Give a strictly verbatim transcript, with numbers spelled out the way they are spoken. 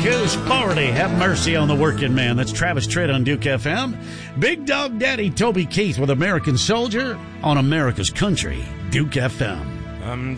Coast Party. Have mercy on the working man. That's Travis Tritt on Duke F M. Big Dog Daddy Toby Keith with American Soldier on America's Country, Duke F M. I'm